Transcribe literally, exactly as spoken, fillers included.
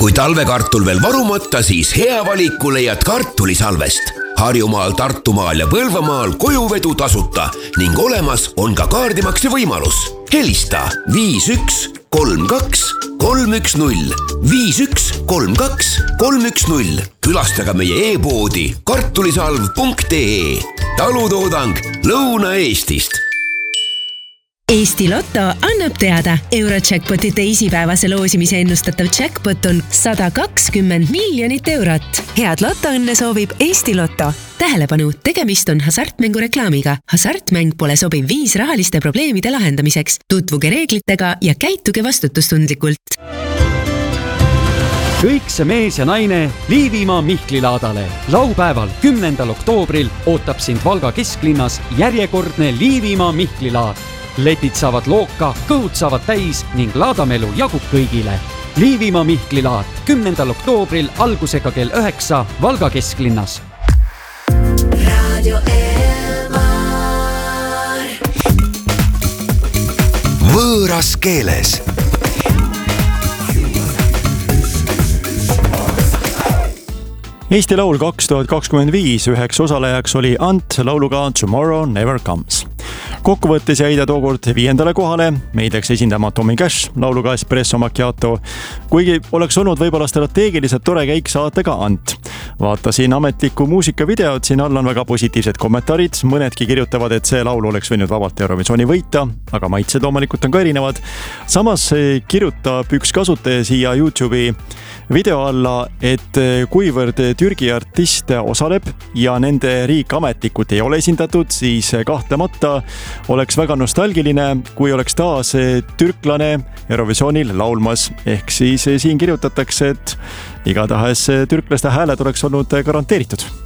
Kui talvekartul veel varumata, siis hea valiku leiad kartulisalvest. Harjumaal, Tartumaal ja Põlvamaal kojuvedu tasuta ning olemas on ka kaardimakse võimalus. Helista viis üks kolm kaks kolm üks null, viis üks kolm kaks kolm üks null. Külastaga meie e-poodi kartulisalv punkt ee. Talutoodang Lõuna-Eestist. Eesti Lotto annab teada. Eurojackpoti teisipäevase loosimise ennustatav jackpot on sada kakskümmend miljonit eurot. Head lotoõnne soovib Eesti Lotto. Tähelepanu, tegemist on hasartmängu reklaamiga. Hasartmäng pole sobiv viis rahaliste probleemide lahendamiseks. Tutvuge reeglitega ja käituge vastutustundlikult. Kõik see mees ja naine Liivimaa Mihklilaadale. Laupäeval kümnendal oktoobril ootab sind Valga kesklinnas järjekordne Liivimaa Mihklilaad. Letid saavad looka, kõhud saavad täis ning laadamelu jagub kõigile. Liivimaa Mihklilaad kümnendal oktoobril algusega kell üheksa Valga kesklinnas. Radio Elmar. Võõras keeles. Eesti Laul kaks tuhat kakskümmend viis üheks osalejaks oli Ant lauluga Tomorrow Never Comes. Kokkuvõttes jäi ta tookord viiendale kohale, meid läks esindama Tommy Cash lauluga Espresso Macchiato, kuigi oleks olnud võib-olla strateegiliselt tore käik saata ka Ant. Vaatasin ametlikku muusikavideot, siin all on väga positiivsed kommentaarid, mõnedki kirjutavad, et see laul oleks võinud vabalt Eurovisiooni võita, aga maitsed loomulikult on ka erinevad. Samas kirjutab üks kasutaja siia YouTube'i video alla, et kuivõrd Türgi artiste osaleb ja nende riik ametlikult ei ole esindatud, siis kahtlemata oleks väga nostalgiline, kui oleks taas türklane Eurovisioonil laulmas. Ehk siis siin kirjutatakse, et igatahes türklaste hääled oleks olnud garanteeritud.